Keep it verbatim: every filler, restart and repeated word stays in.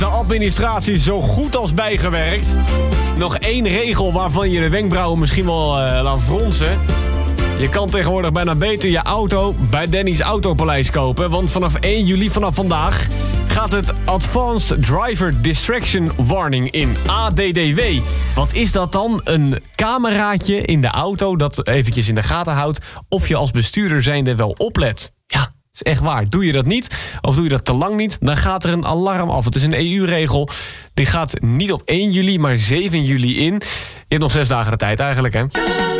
De administratie is zo goed als bijgewerkt. Nog één regel waarvan je de wenkbrauwen misschien wel uh, laat fronsen. Je kan tegenwoordig bijna beter je auto bij Danny's Autopaleis kopen. Want vanaf één juli, vanaf vandaag, gaat het Advanced Driver Distraction Warning in. A D D W. Wat is dat dan? Een cameraatje in de auto dat eventjes in de gaten houdt of je als bestuurder zijnde wel oplet. Ja, is echt waar. Doe je dat niet, of doe je dat te lang niet, dan gaat er een alarm af. Het is een E U-regel. Die gaat niet op één juli, maar zeven juli in. Je hebt nog zes dagen de tijd eigenlijk, hè?